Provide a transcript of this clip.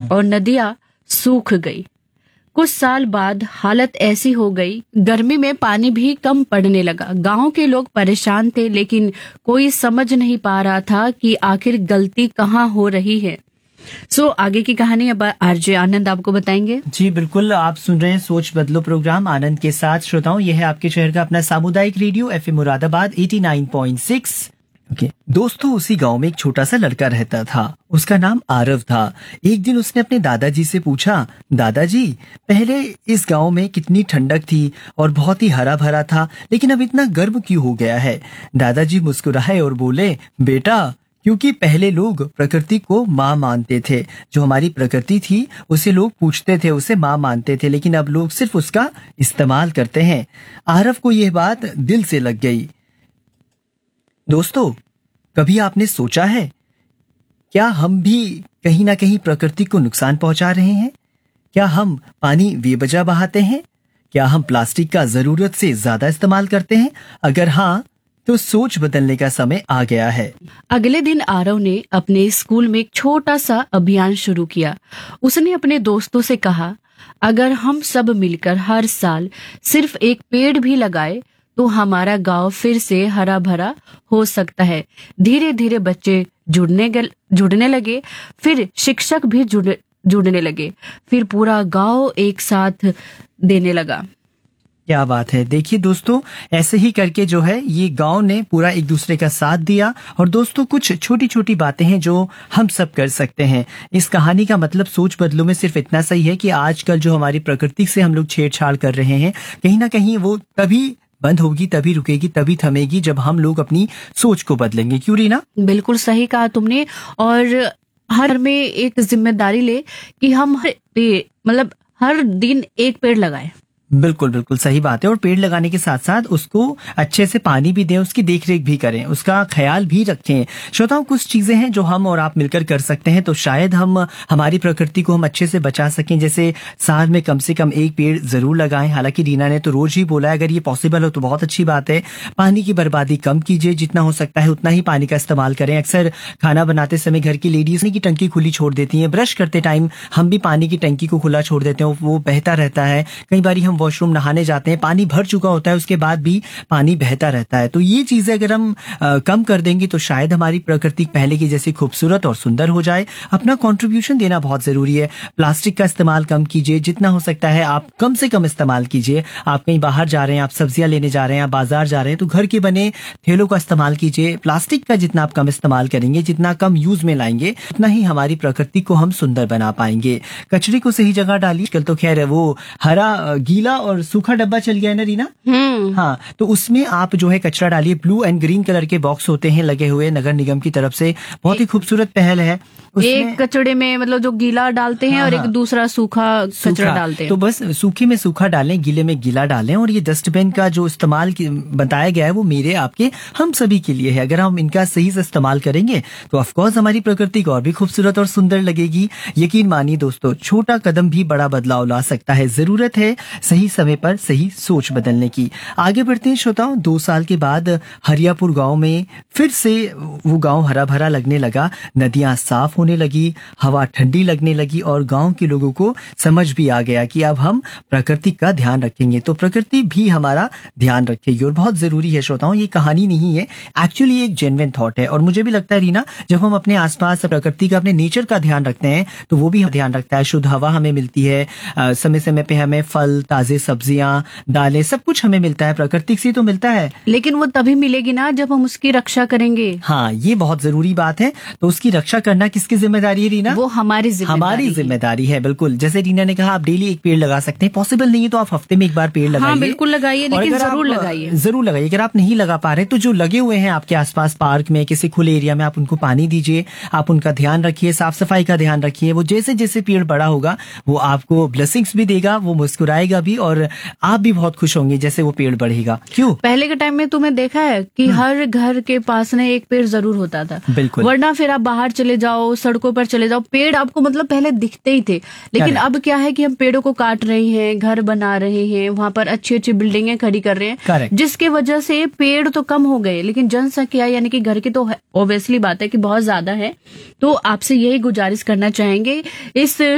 और नदियां सूख गई। कुछ साल बाद हालत ऐसी हो गई, गर्मी में पानी भी कम पड़ने लगा। गांव के लोग परेशान थे, लेकिन कोई समझ नहीं पा रहा था कि आखिर गलती कहाँ हो रही है। आगे की कहानी अब आरजे आनंद आपको बताएंगे। जी बिल्कुल, आप सुन रहे हैं सोच बदलो प्रोग्राम आनंद के साथ। श्रोताओं, यह है आपके शहर का अपना सामुदायिक रेडियो एफएम मुरादाबाद 89.6। दोस्तों, उसी गांव में एक छोटा सा लड़का रहता था। उसका नाम आरव था। एक दिन उसने अपने दादाजी से पूछा, दादाजी, पहले इस गांव में कितनी ठंडक थी और बहुत ही हरा भरा था, लेकिन अब इतना गर्म क्यों हो गया है? दादाजी मुस्कुराए और बोले, बेटा, क्योंकि पहले लोग प्रकृति को माँ मानते थे। जो हमारी प्रकृति थी उसे लोग पूछते थे, उसे माँ मानते थे, लेकिन अब लोग सिर्फ उसका इस्तेमाल करते हैं। आरव को यह बात दिल से लग गई। दोस्तों, कभी आपने सोचा है, क्या हम भी कहीं ना कहीं प्रकृति को नुकसान पहुंचा रहे हैं? क्या हम पानी बेवजह बहाते हैं? क्या हम प्लास्टिक का जरूरत से ज्यादा इस्तेमाल करते हैं? अगर हाँ, तो सोच बदलने का समय आ गया है। अगले दिन आरव ने अपने स्कूल में एक छोटा सा अभियान शुरू किया। उसने अपने दोस्तों से कहा, अगर हम सब मिलकर हर साल सिर्फ एक पेड़ भी लगाए तो हमारा गांव फिर से हरा भरा हो सकता है। धीरे धीरे बच्चे जुड़ने लगे, फिर शिक्षक भी जुड़ने लगे, फिर पूरा गांव एक साथ देने लगा। क्या बात है। देखिए दोस्तों, ऐसे ही करके जो है ये गांव ने पूरा एक दूसरे का साथ दिया। और दोस्तों, कुछ छोटी छोटी बातें हैं जो हम सब कर सकते हैं। इस कहानी का मतलब सोच बदलो में सिर्फ इतना सही है कि आजकल जो हमारी प्रकृति से हम लोग छेड़छाड़ कर रहे हैं, कहीं ना कहीं वो तभी बंद होगी, तभी रुकेगी, तभी थमेगी जब हम लोग अपनी सोच को बदलेंगे। क्यों रीना? बिल्कुल सही कहा तुमने। और हर में एक जिम्मेदारी ले कि हम हर दिन एक पेड़ लगाएं। बिल्कुल बिल्कुल सही बात है। और पेड़ लगाने के साथ साथ उसको अच्छे से पानी भी दें, उसकी देखरेख भी करें, उसका ख्याल भी रखें। श्रोताओं, कुछ चीजें हैं जो हम और आप मिलकर कर सकते हैं, तो शायद हम हमारी प्रकृति को हम अच्छे से बचा सकें। जैसे साल में कम से कम एक पेड़ जरूर लगाएं। हालांकि रीना ने तो रोज ही बोला है, अगर ये पॉसिबल हो तो बहुत अच्छी बात है। पानी की बर्बादी कम कीजिए, जितना हो सकता है उतना ही पानी का इस्तेमाल करें। अक्सर खाना बनाते समय घर की लेडीज की टंकी खुली छोड़ देती हैं। ब्रश करते टाइम हम भी पानी की टंकी को खुला छोड़ देते हैं, वो बहता रहता है। कई बार हम वॉशरूम नहाने जाते हैं, पानी भर चुका होता है, उसके बाद भी पानी बहता रहता है। तो ये चीजें अगर हम कम कर देंगे तो शायद हमारी प्रकृति पहले की जैसी खूबसूरत और सुंदर हो जाए। अपना कंट्रीब्यूशन देना बहुत जरूरी है। प्लास्टिक का इस्तेमाल कम कीजिए, जितना हो सकता है आप कम से कम इस्तेमाल कीजिए। आप कहीं बाहर जा रहे हैं, आप सब्जियां लेने जा रहे हैं, आप बाजार जा रहे हैं, तो घर के बने थैलों का इस्तेमाल कीजिए। प्लास्टिक का जितना आप कम इस्तेमाल करेंगे, जितना कम यूज में लाएंगे, उतना ही हमारी प्रकृति को हम सुंदर बना पाएंगे। कचरे को सही जगह डालिए। कल तो खैर वो हरा, गीला और सूखा डब्बा चल गया है ना रीना? हाँ, तो उसमें आप जो है कचरा डालिए। ब्लू एंड ग्रीन कलर के बॉक्स होते हैं लगे हुए नगर निगम की तरफ से। बहुत ही खूबसूरत पहल है। एक कचड़े में जो गीला डालते हैं और एक दूसरा सूखा कचरा डालते हैं। तो बस सूखे में सूखा डालें, गीले में गीला डालें। और ये डस्टबिन का जो इस्तेमाल बताया गया है वो मेरे आपके हम सभी के लिए है। अगर हम इनका सही से इस्तेमाल करेंगे तो ऑफकोर्स हमारी प्रकृति को और भी खूबसूरत और सुंदर लगेगी। यकीन मानिए दोस्तों, छोटा कदम भी बड़ा बदलाव ला सकता है। जरूरत है सही समय पर सही सोच बदलने की। आगे बढ़ते हैं श्रोताओं। 2 साल के बाद हरियापुर गांव में फिर से वो गांव हरा भरा लगने लगा। नदियां साफ होने लगी, हवा ठंडी लगने लगी और गांव के लोगों को समझ भी आ गया कि अब हम प्रकृति का ध्यान रखेंगे तो प्रकृति भी हमारा ध्यान रखेगी। और बहुत जरूरी है श्रोताओं, ये कहानी नहीं है, एक्चुअली एक जेन्युइन थॉट है। और मुझे भी लगता है रीना, जब हम अपने आसपास प्रकृति का, अपने नेचर का ध्यान रखते हैं तो वो भी ध्यान रखता है। शुद्ध हवा हमें मिलती है, समय समय पे हमें फल, ताजे सब्जियां, दालें, सब कुछ हमें मिलता है, प्रकृति से तो मिलता है। लेकिन वो तभी मिलेगी ना जब हम उसकी रक्षा करेंगे। हाँ, ये बहुत जरूरी बात है। तो उसकी रक्षा करना किसकी जिम्मेदारी है रीना? वो हमारी जिम्मेदारी है। बिल्कुल, जैसे रीना ने कहा, आप डेली एक पेड़ लगा सकते हैं। पॉसिबल नहीं है तो आप हफ्ते में एक बार पेड़ लगाइए। हाँ, बिल्कुल लगाइए, लेकिन जरूर लगाइए। अगर आप नहीं लगा पा रहे तो जो लगे हुए हैं आपके आसपास, पार्क में, किसी खुले एरिया में, आप उनको पानी दीजिए, आप उनका ध्यान रखिए, साफ सफाई का ध्यान रखिए। वो जैसे जैसे पेड़ बड़ा होगा वो आपको ब्लेसिंग्स भी देगा, वो मुस्कुराएगा भी और आप भी बहुत खुश होंगे जैसे वो पेड़ बढ़ेगा। क्यों? पहले के टाइम में तुमने देखा है कि हर घर के पास में एक पेड़ जरूर होता था। बिल्कुल। वरना फिर आप बाहर चले जाओ, सड़कों पर चले जाओ, पेड़ आपको पहले दिखते ही थे। लेकिन अब क्या है कि हम पेड़ों को काट रहे हैं, घर बना रहे हैं, वहां पर अच्छी अच्छी बिल्डिंगें खड़ी कर रहे हैं, जिसके वजह से पेड़ तो कम हो गए, लेकिन जनसंख्या यानी कि घर की तो ऑब्वियसली बात है कि बहुत ज्यादा है। तो आपसे यही गुजारिश करना चाहेंगे, इस